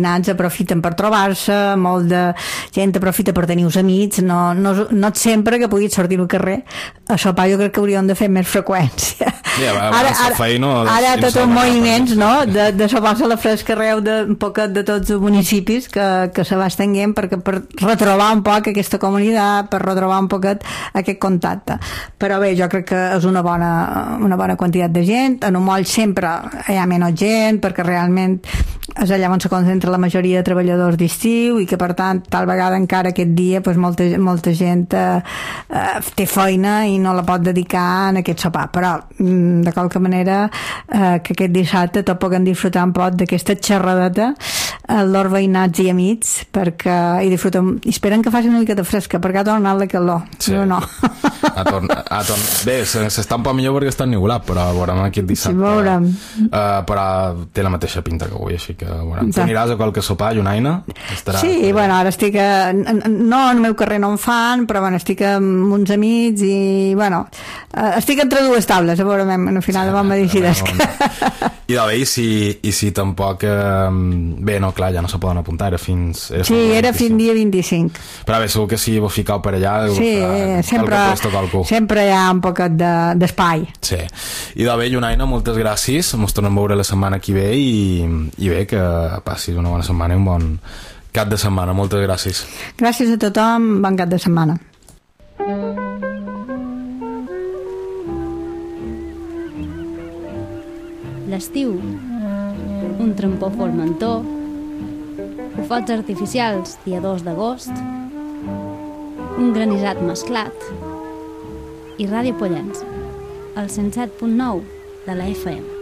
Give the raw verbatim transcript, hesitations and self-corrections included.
Nans aprofiten per trobar-se, molt de gent aprofita per tenir uns amics, no, no, no et sempre que puguis sortir al carrer a sopar. Jo crec que hauríem de fer més freqüència. Ja, va, ara ara, ara, no, ara tots els moviments, no?, de, de sopar-se a la fresca arreu de, un poquet de tots els municipis que, que se va estenguent perquè per retrobar un poc aquesta comunitat, per retrobar un poquet aquest contacte. Però bé, jo crec que és una bona, una bona quantitat de gent. En un moll sempre hi ha menys gent perquè realment és allà on se concentra la majoria de treballadors d'estiu i que per tant tal vegada encara aquest dia pues, molta, molta gent eh, eh, té feina i no la pot dedicar en aquest sopar, però mm, de qualque manera eh, que aquest dissabte tot puguem disfrutar un poc d'aquesta xerradeta amb lors veïnats i amics perquè hi disfrutem, i esperen que faci una mica de fresca perquè ha tornat la calor, sí. No, no. Ha torn, ha torn... Bé, s'està un poc millor perquè està ennubulat, però veurem aquest dissabte. Sí, veurem. Uh, però té la mateixa pinta que avui, així que veurem. Tu aniràs a qualque sopar, Junaina? Estarà... Sí, eh? Bueno, ara estic a... no, al meu carrer no en fan, però bueno, estic amb uns amics i, bueno, estic entre dues taules, a veure, al final sí, vam decidir. I de bé, i si, i si tampoc... Eh... Bé, no, clar, ja no se poden apuntar, era fins... Era sí, era fins dia vint-i-cinc. Però bé, segur que si vos ficau per allà... Sí, eh, sempre... sempre hi ha un poquet d'espai. De, sí. I de bé, Junaina, moltes gràcies. Ens tornem a veure la setmana que ve i, i bé, que passis una bona setmana i un bon cap de setmana. Moltes gràcies. Gràcies a tothom, bon cap de setmana. L'estiu, un trampó formentor, focs artificials dia dos d'agost, un granissat mesclat i Ràdio Pollença, el cent set punt nou de la F M.